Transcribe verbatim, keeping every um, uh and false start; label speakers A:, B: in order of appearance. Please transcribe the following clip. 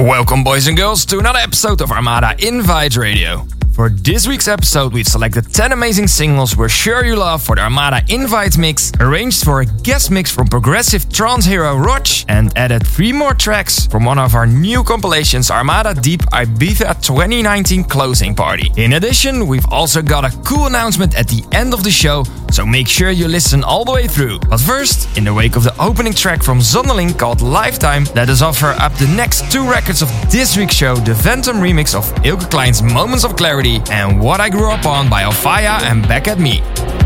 A: Welcome, boys and girls, to another episode of Armada Invite Radio. For this week's episode, we've selected ten amazing singles we're sure you love for the Armada Invite mix, arranged for a guest mix from progressive trance hero Roch, and added three more tracks from one of our new compilations, Armada Deep Ibiza twenty nineteen Closing Party. In addition, we've also got a cool announcement at the end of the show, so make sure you listen all the way through. But first, in the wake of the opening track from Zonderling called Lifetime, let us offer up the next two records of this week's show, the Phantom remix of Ilke Klein's Moments of Clarity and What I Grew Up On by Alfaya and Back at Me.